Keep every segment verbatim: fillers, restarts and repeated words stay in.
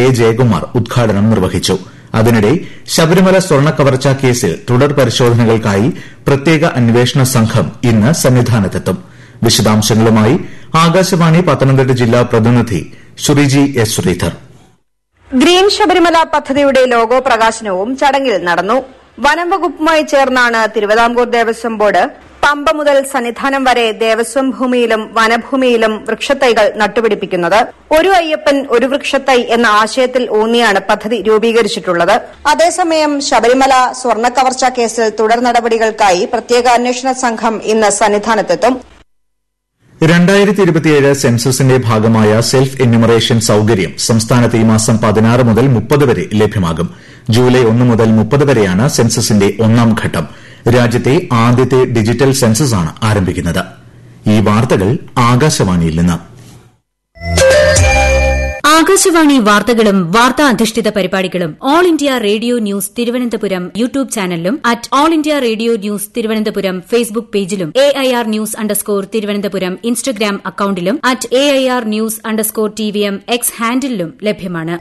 A Jayakumar ഉദ്ഘാടനം നിർവഹിച്ചു. അതിനിടെ ശബരിമല സ്വർണ്ണക്കവർച്ച കേസിൽ തുടർ പരിശോധനകൾക്കായി പ്രത്യേക അന്വേഷണ സംഘം ഇന്ന് സന്നിധാനത്തെത്തും. വിശദാംശങ്ങളുമായി ആകാശവാണി പത്തനംതിട്ട ജില്ലാ പ്രതിനിധി ശ്രീജി എസ് ശ്രീധർ. ഗ്രീൻ ശബരിമല പദ്ധതിയുടെ ലോഗോ പ്രകാശനവും ചടങ്ങിൽ നടന്നു. വനം വകുപ്പുമായി ചേർന്നാണ് തിരുവിതാംകൂർ ദേവസ്വം ബോർഡ് പമ്പ മുതൽ സന്നിധാനം വരെ ദേവസ്വം ഭൂമിയിലും വനഭൂമിയിലും വൃക്ഷത്തൈകൾ നട്ടുപിടിപ്പിക്കുന്നത്. ഒരു അയ്യപ്പൻ ഒരു വൃക്ഷത്തൈ എന്ന ആശയത്തിൽ ഊന്നിയാണ് പദ്ധതി രൂപീകരിച്ചിട്ടുള്ളത്. അതേസമയം ശബരിമല സ്വർണ്ണക്കവർച്ച കേസിൽ തുടർ നടപടികൾക്കായി പ്രത്യേക അന്വേഷണ സംഘം ഇന്ന് സന്നിധാനത്തെത്തും. രണ്ടായിരത്തി ഇരുപത്തിയേഴ് സെൻസസിന്റെ ഭാഗമായ സെൽഫ് എന്യൂമറേഷൻ സൌകര്യം സംസ്ഥാനത്ത് ഈ മാസം പതിനാറ് മുതൽ മുപ്പത് വരെ ലഭ്യമാകും. ജൂലൈ ഒന്ന് മുതൽ മുപ്പത് വരെയാണ് സെൻസസിന്റെ ഒന്നാം ഘട്ടം. രാജ്യത്തെ ആദ്യത്തെ ഡിജിറ്റൽ സെൻസസാണ് ആരംഭിക്കുന്നത്. ഈ വാർത്തകൾ ആകാശവാണിയിൽ നിന്ന്. ആകാശവാണി വാർത്തകളും വാർത്താ അധിഷ്ഠിത പരിപാടികളും all India radio news Thiruvananthapuram YouTube ചാനലിലും at all India radio news Thiruvananthapuram Facebook പേജിലും A I R news underscore Thiruvananthapuram Instagram അക്കൌണ്ടിലും at A I R news underscore T V M X ഹാൻഡിലും ലഭ്യമാണ്.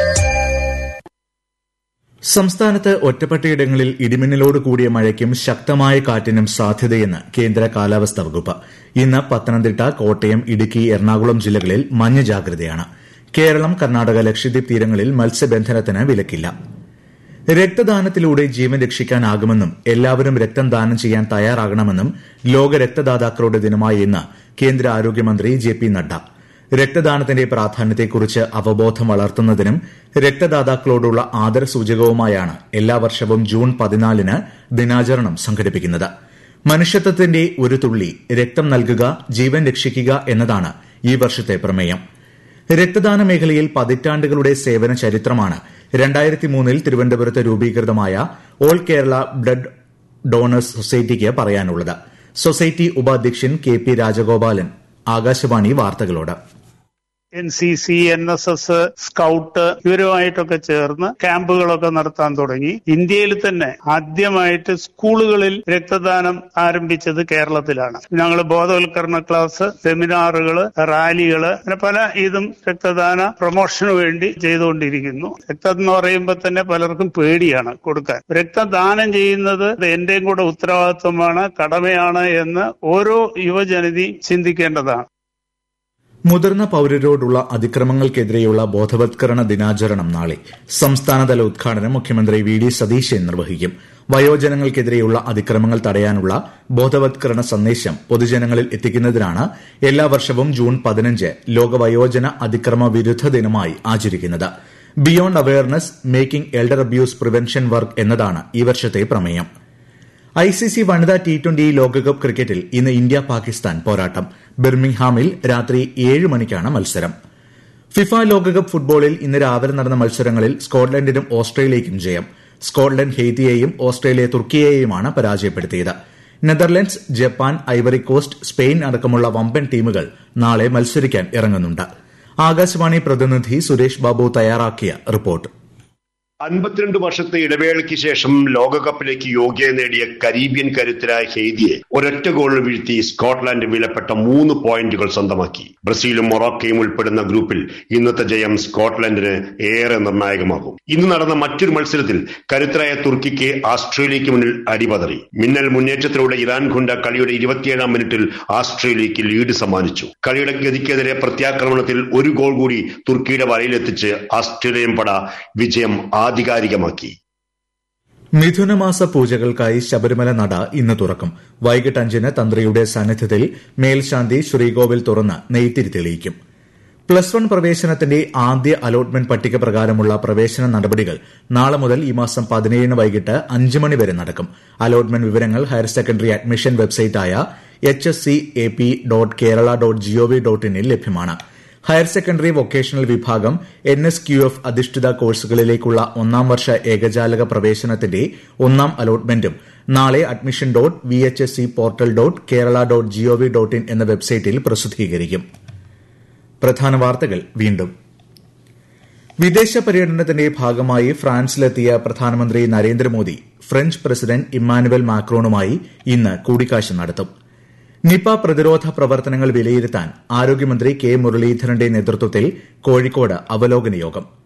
സംസ്ഥാനത്ത് ഒറ്റപ്പെട്ടയിടങ്ങളിൽ ഇടിമിന്നലോട് കൂടിയ മഴയ്ക്കും ശക്തമായ കാറ്റിനും സാധ്യതയെന്ന് കേന്ദ്ര കാലാവസ്ഥാ വകുപ്പ്. ഇന്ന് പത്തനംതിട്ട, കോട്ടയം, ഇടുക്കി, എറണാകുളം ജില്ലകളിൽ മഞ്ഞ ജാഗ്രതയാണ്. കേരളം, കർണാടക, ലക്ഷദ്വീപ് തീരങ്ങളിൽ മത്സ്യബന്ധനത്തിന് വിലക്കില്ല. രക്തദാനത്തിലൂടെ ജീവൻ രക്ഷിക്കാനാകുമെന്നും എല്ലാവരും രക്തം ദാനം ചെയ്യാൻ തയ്യാറാകണമെന്നും ലോക രക്തദാതാക്കളുടെ ദിനമായ ഇന്ന് കേന്ദ്ര ആരോഗ്യമന്ത്രി ജെ പി നഡ്ഡ. രക്തദാനത്തിന്റെ പ്രാധാന്യത്തെക്കുറിച്ച് അവബോധം വളർത്തുന്നതിനും രക്തദാതാക്കളോടുള്ള ആദരസൂചകവുമായാണ് എല്ലാ വർഷവും ജൂൺ പതിനാലിന് ദിനാചരണം സംഘടിപ്പിക്കുന്നത്. മനുഷ്യത്വത്തിന്റെ ഒരു തുള്ളി രക്തം നൽകുക, ജീവൻ രക്ഷിക്കുക എന്നതാണ് ഈ വർഷത്തെ പ്രമേയം. രക്തദാന മേഖലയിൽ പതിറ്റാണ്ടുകളുടെ സേവന ചരിത്രമാണ് രണ്ടായിരത്തി മൂന്നിൽ തിരുവനന്തപുരത്ത് രൂപീകൃതമായ ഓൾ കേരള ബ്ലഡ് ഡോണേഴ്സ് സൊസൈറ്റിക്ക് പറയാനുള്ളത്. സൊസൈറ്റി ഉപാധ്യക്ഷൻ കെ പി രാജഗോപാലൻ ആകാശവാണി വാർത്തകളോട്. N C C, N S S, scout ഇവരുമായിട്ടൊക്കെ ചേർന്ന് ക്യാമ്പുകളൊക്കെ നടത്താൻ തുടങ്ങി. ഇന്ത്യയിൽ തന്നെ ആദ്യമായിട്ട് സ്കൂളുകളിൽ രക്തദാനം ആരംഭിച്ചത് കേരളത്തിലാണ്. ഞങ്ങൾ ബോധവൽക്കരണ ക്ലാസ്, സെമിനാറുകള്, റാലികള്, അങ്ങനെ പല ഇതും രക്തദാന പ്രൊമോഷന് വേണ്ടി ചെയ്തുകൊണ്ടിരിക്കുന്നു. രക്തം എന്ന് പറയുമ്പോൾ തന്നെ പലർക്കും പേടിയാണ് കൊടുക്കാൻ. രക്തദാനം ചെയ്യുന്നത് എന്റെയും കൂടെ ഉത്തരവാദിത്വമാണ്, കടമയാണ് എന്ന് ഓരോ യുവജനതി ചിന്തിക്കേണ്ടതാണ്. മുതിർന്ന പൌരരോടുള്ള അതിക്രമങ്ങൾക്കെതിരെയുള്ള ബോധവത്കരണ ദിനാചരണം നാളെ. സംസ്ഥാനതല ഉദ്ഘാടനം മുഖ്യമന്ത്രി വി ഡി സതീശൻ നിർവഹിക്കും. വയോജനങ്ങൾക്കെതിരെയുള്ള അതിക്രമങ്ങൾ തടയാനുള്ള ബോധവത്കരണ സന്ദേശം പൊതുജനങ്ങളിൽ എത്തിക്കുന്നതിനാണ് എല്ലാ വർഷവും ജൂൺ പതിനഞ്ച് ലോക വയോജന അതിക്രമ വിരുദ്ധ ദിനമായി ആചരിക്കുന്നത്. Beyond awareness, making elder abuse prevention work എന്നതാണ് ഈ വർഷത്തെ പ്രമേയം. ഐ സി സി വനിതാ ടി ട്വന്റി ലോകകപ്പ് ക്രിക്കറ്റിൽ ഇന്ന് ഇന്ത്യ പാകിസ്ഥാൻ പോരാട്ടം. ബിർമിംഗ്ഹാമിൽ രാത്രി ഏഴ് മണിക്കാണ് മത്സരം. ഫിഫ ലോകകപ്പ് ഫുട്ബോളിൽ ഇന്ന് രാവിലെ നടന്ന മത്സരങ്ങളിൽ സ്കോട്ട്ലൻഡിനും ഓസ്ട്രേലിയയ്ക്കും ജയം. സ്കോട്ട്ലൻഡ് ഹെയ്ത്തിയെയും ഓസ്ട്രേലിയ തുർക്കിയെയുമാണ് പരാജയപ്പെടുത്തിയത്. Netherlands, Japan, Ivory Coast, Spain അടക്കമുള്ള വമ്പൻ ടീമുകൾ നാളെ മത്സരിക്കാൻ ഇറങ്ങുന്നുണ്ട്. ആകാശവാണി പ്രതിനിധി സുരേഷ് ബാബു തയ്യാറാക്കിയ റിപ്പോർട്ട്. അൻപത്തിരണ്ട് വർഷത്തെ ഇടവേളയ്ക്ക് ശേഷം ലോകകപ്പിലേക്ക് യോഗ്യത നേടിയ കരീബിയൻ കരുത്തരായ ഹെയ്തിയെ ഒരൊറ്റ ഗോളിൽ വീഴ്ത്തി സ്കോട്ട്ലാൻഡ് വിലപ്പെട്ട മൂന്ന് പോയിന്റുകൾ സ്വന്തമാക്കി. ബ്രസീലും മൊറോക്കയും ഉൾപ്പെടുന്ന ഗ്രൂപ്പിൽ ഇന്നത്തെ ജയം സ്കോട്ട്ലൻഡിന് ഏറെ നിർണായകമാകും. ഇന്ന് നടന്ന മറ്റൊരു മത്സരത്തിൽ കരുത്തരായ തുർക്കിക്ക് ഓസ്ട്രേലിയയ്ക്ക് മുന്നിൽ അടിപതറി. മിന്നൽ മുന്നേറ്റത്തിലൂടെ ഇറാൻ ഗുണ്ട കളിയുടെ ഇരുപത്തിയേഴാം മിനിറ്റിൽ ഓസ്ട്രേലിയയ്ക്ക് ലീഡ് സമ്മാനിച്ചു. കളിയുടെ ഗതിക്കെതിരെ പ്രത്യാക്രമണത്തിൽ ഒരു ഗോൾ കൂടി തുർക്കിയുടെ വലയിലെത്തിച്ച് ഓസ്ട്രേലിയൻ പട വിജയം ആധികാരികമാക്കി. മിഥുനമാസ പൂജകൾക്കായി ശബരിമല നട ഇന്ന് തുറക്കും. വൈകിട്ട് അഞ്ചിന് തന്ത്രിയുടെ സാന്നിധ്യത്തിൽ മേൽശാന്തി ശ്രീകോവിൽ തുറന്ന് നെയ്ത്തിരി തെളിയിക്കും. പ്ലസ് വൺ പ്രവേശനത്തിന്റെ ആദ്യ അലോട്ട്മെന്റ് പട്ടിക പ്രകാരമുള്ള പ്രവേശന നടപടികൾ നാളെ മുതൽ ഈ മാസം പതിനേഴിന് വൈകിട്ട് അഞ്ച് മണി വരെ നടക്കും. അലോട്ട്മെന്റ് വിവരങ്ങൾ higher secondary admission വെബ്സൈറ്റായ H S C A P dot Kerala dot G O V dot ഇനിൽ ലഭ്യമാണ്. ഹയർ സെക്കൻഡറി വൊക്കേഷണൽ വിഭാഗം എൻ എസ് ക്യു എഫ് അധിഷ്ഠിത കോഴ്സുകളിലേക്കുള്ള ഒന്നാം വർഷ ഏകജാലക പ്രവേശനത്തിന്റെ ഒന്നാം അലോട്ട്മെന്റും നാളെ admission dot V H S C portal dot Kerala dot G O V dot in എന്ന വെബ്സൈറ്റിൽ പ്രസിദ്ധീകരിക്കും. പ്രധാന വാർത്തകൾ വീണ്ടും. വിദേശ പര്യടനത്തിന്റെ ഭാഗമായി ഫ്രാൻസിലെത്തിയ പ്രധാനമന്ത്രി നരേന്ദ്രമോദി ഫ്രഞ്ച് പ്രസിഡന്റ് ഇമ്മാനുവൽ മാക്രോണുമായി ഇന്ന് കൂടിക്കാഴ്ച നടത്തും. നിപ പ്രതിരോധ പ്രവർത്തനങ്ങൾ വിലയിരുത്താൻ ആരോഗ്യമന്ത്രി കെ മുരളീധരന്റെ നേതൃത്വത്തിൽ കോഴിക്കോട് അവലോകന യോഗം.